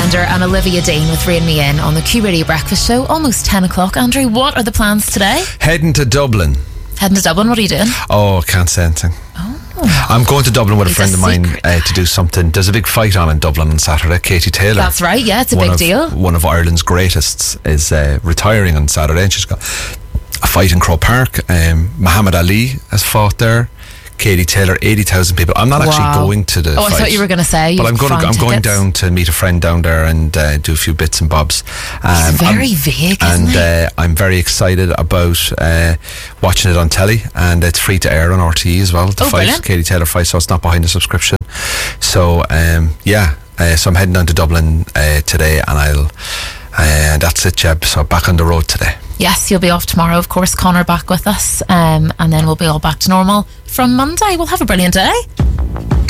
Alexander and Olivia Dean with Rain Me In on the Q Radio Breakfast Show. Almost 10 o'clock. Andrew, what are the plans today? Heading to Dublin. Heading to Dublin, what are you doing? Oh, I can't say anything. I'm going to Dublin with a friend of mine to do something. There's a big fight on in Dublin on Saturday. Katie Taylor. That's right, yeah, it's a big deal. One of Ireland's greatest is retiring on Saturday, and she's got a fight in Croke Park. Muhammad Ali has fought there. Katie Taylor, 80,000 people. I'm not actually going to the fight. I thought you were going to say. But I'm going down to meet a friend down there and do a few bits and bobs. It's very vague, isn't it? I'm very excited about watching it on telly, and it's free to air on RTE as well. The fight, brilliant. Katie Taylor fight, so it's not behind the subscription. So so I'm heading down to Dublin today, and that's it, Jeb. So back on the road today. Yes, you'll be off tomorrow, of course. Connor back with us, and then we'll be all back to normal from Monday. We'll have a brilliant day.